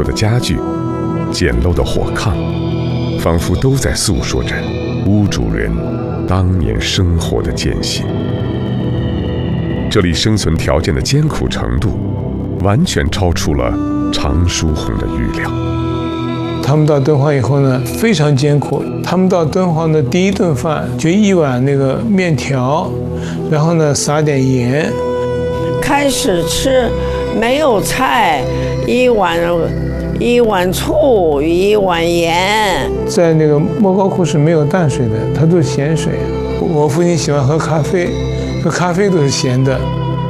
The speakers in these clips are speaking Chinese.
的家具、简陋的火炕，仿佛都在诉说着屋主人当年生活的艰辛。这里生存条件的艰苦程度，完全超出了常书鸿的预料。 他们到敦煌以后呢，非常艰苦。他们到敦煌的第一顿饭就一碗那个面条，然后呢撒点盐。 开始吃没有菜，一碗醋，一碗盐。 在那个莫高窟是没有淡水的，它都是咸水。我父亲喜欢喝咖啡，喝咖啡都是咸的。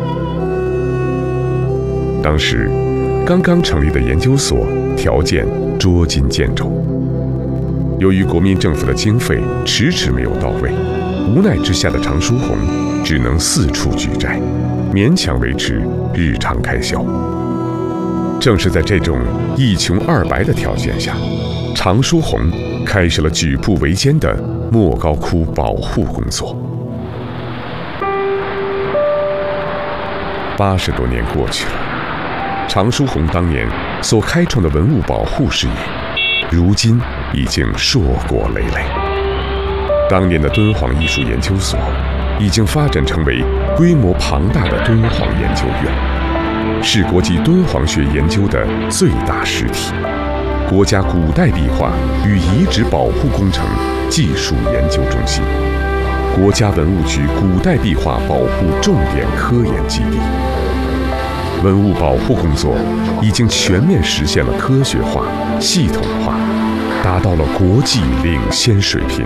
当时刚刚成立的研究所条件捉襟见肘，由于国民政府的经费迟迟没有到位，无奈之下的常书鸿只能四处举债，勉强维持日常开销。正是在这种一穷二白的条件下，常书鸿开始了举步维艰的莫高窟保护工作。80多年过去了，常书鸿当年所开创的文物保护事业，如今已经硕果累累。当年的敦煌艺术研究所已经发展成为规模庞大的敦煌研究院，是国际敦煌学研究的最大实体，国家古代壁画与遗址保护工程技术研究中心，国家文物局古代壁画保护重点科研基地。文物保护工作已经全面实现了科学化、系统化，达到了国际领先水平。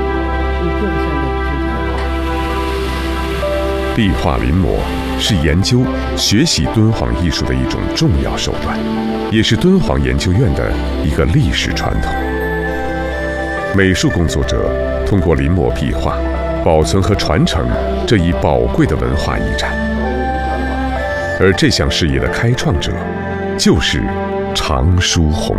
壁画临摹是研究、学习敦煌艺术的一种重要手段，也是敦煌研究院的一个历史传统。美术工作者通过临摹壁画，保存和传承这一宝贵的文化遗产。而这项事业的开创者，就是常书鸿。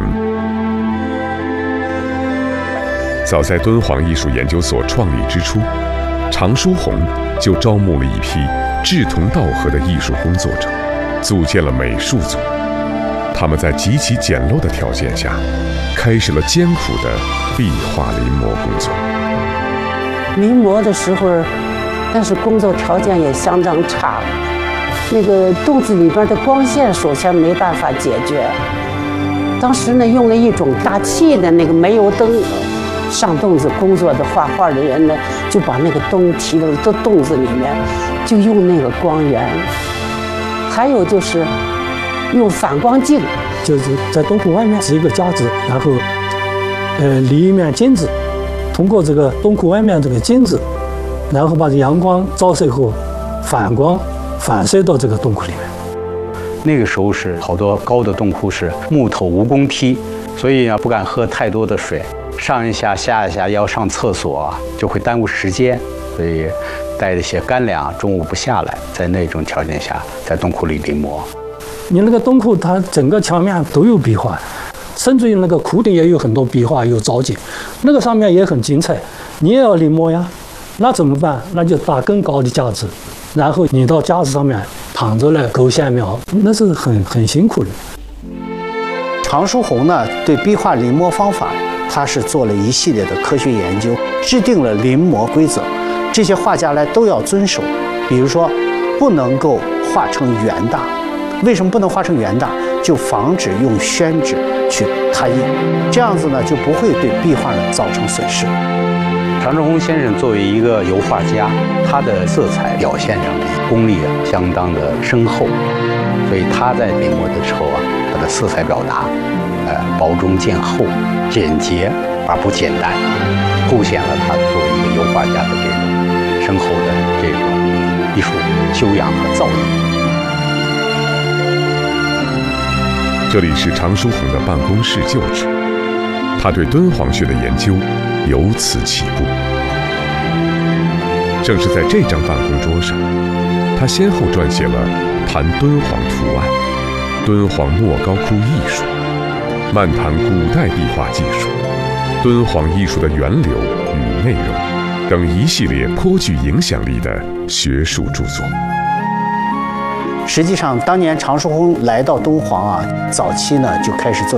早在敦煌艺术研究所创立之初，常书鸿就招募了一批志同道合的艺术工作者，组建了美术组。他们在极其简陋的条件下，开始了艰苦的壁画临摹工作。 临摹的时候，但是工作条件也相当差。那个洞子里边的光线首先没办法解决，当时呢用了一种大气的那个煤油灯，上洞子工作的画画的人呢就把那个灯提到洞子里面，就用那个光源。还有就是用反光镜， 就是在洞窟外面是一个夹子，然后立一面镜子，通过这个洞窟外面这个镜子，然后把阳光照射后反射到这个洞窟里面。 那个时候是好多高的洞窟是木头蜈蚣梯，所以不敢喝太多的水，上一下下一下要上厕所就会耽误时间，所以带一些干粮，中午不下来，在那种条件下在洞窟里临摹。 你那个洞窟它整个墙面都有壁画，甚至于那个窟顶也有很多壁画，有藻井，那个上面也很精彩，你也要临摹呀。那怎么办？那就搭更高的架子，然后你到架子上面躺着来勾线描，那是很辛苦的。 常书鸿呢，对壁画临摹方法，他是做了一系列的科学研究，制定了临摹规则，这些画家呢都要遵守。比如说，不能够画成圆大，为什么不能画成圆大？就防止用宣纸去拓印，这样子呢就不会对壁画呢造成损失。 常书鸿先生作为一个油画家，他的色彩表现上的功力相当的深厚，所以他在临摹的时候他的色彩表达，薄中见厚，简洁而不简单，凸显了他作为一个油画家的这种深厚的这种艺术修养和造诣。 这里是常书鸿的办公室旧址，他对敦煌学的研究由此起步。正是在这张办公桌上，他先后撰写了《谈敦煌图案》《敦煌莫高窟艺术》《漫谈古代壁画技术》《敦煌艺术的源流与内容》等一系列颇具影响力的学术著作。 实际上，当年常书鸿来到敦煌早期呢就开始做